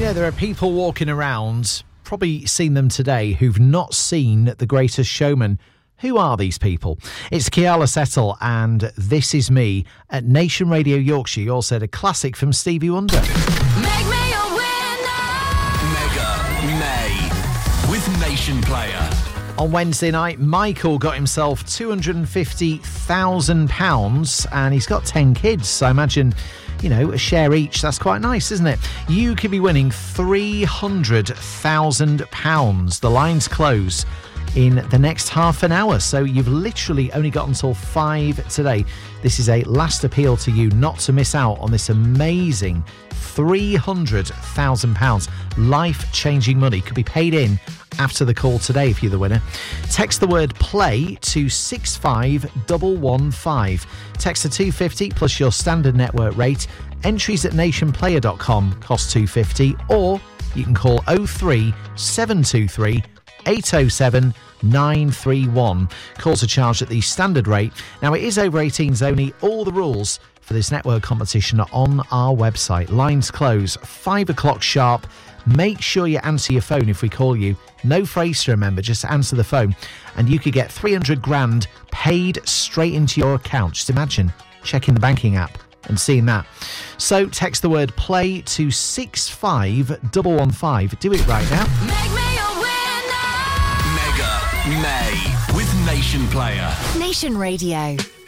Yeah, there are people walking around, probably seen them today, who've not seen The Greatest Showman. Who are these people? It's Keala Settle and This Is Me at Nation Radio Yorkshire. You also had a classic from Stevie Wonder. Make me a winner. Mega May with Nation Player. On Wednesday night, Michael got himself £250,000 and he's got 10 kids. So I imagine, you know, a share each. That's quite nice, isn't it? You could be winning £300,000. The lines close in the next half an hour. So you've literally only got until 5 today. This is a last appeal to you not to miss out on this amazing £300,000. Life-changing money could be paid in after the call today if you're the winner. Text the word play to 65115. Text to 250 plus your standard network rate. Entries at nationplayer.com cost £250, or you can call 03723 807 931. Calls are charged at the standard rate. Now, it is over 18s only. All the rules for this network competition are on our website. Lines close 5 o'clock sharp. Make sure you answer your phone if we call you. No phrase to remember, just answer the phone. And you could get 300 grand paid straight into your account. Just imagine checking the banking app and seeing that. So text the word play to 65115. Do it right now. Make me a winner. Mega May with Nation Player. Nation Radio.